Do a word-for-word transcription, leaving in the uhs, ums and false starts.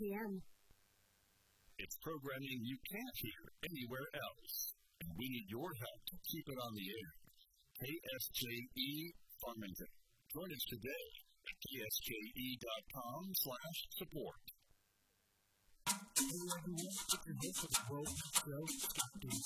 p.m. It's programming you can't hear anywhere else, and we need your help to keep it on the air. K S K E Farmington. Join us today at K S K E dot com slash support. Hey everyone, it's your host of the World Show, Scott Davis.